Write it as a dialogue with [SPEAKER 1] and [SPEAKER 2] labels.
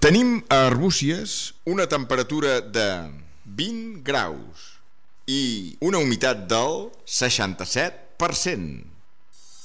[SPEAKER 1] Tenim a Arbúcies una temperatura de 20 graus i una humitat del 67%.